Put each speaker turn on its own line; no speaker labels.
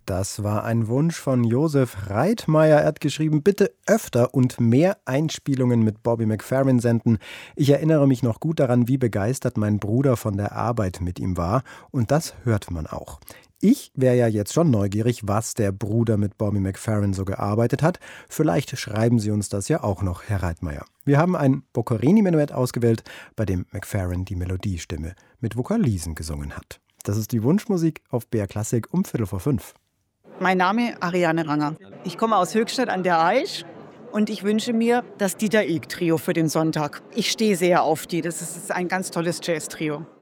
Das war ein Wunsch von Josef Reitmeier. Er hat geschrieben, bitte öfter und mehr Einspielungen mit Bobby McFerrin senden. Ich erinnere mich noch gut daran, wie begeistert mein Bruder von der Arbeit mit ihm war. Und das hört man auch. Ich wäre ja jetzt schon neugierig, was der Bruder mit Bobby McFerrin so gearbeitet hat. Vielleicht schreiben Sie uns das ja auch noch, Herr Reitmeier. Wir haben ein Boccherini-Menuett ausgewählt, bei dem McFerrin die Melodiestimme mit Vokalisen gesungen hat. Das ist die Wunschmusik auf BR Klassik um 4:45.
Mein Name ist Ariane Ranger. Ich komme aus Höchstadt an der Aisch und ich wünsche mir das Dieter Ilg Trio für den Sonntag. Ich stehe sehr auf die. Das ist ein ganz tolles Jazz-Trio.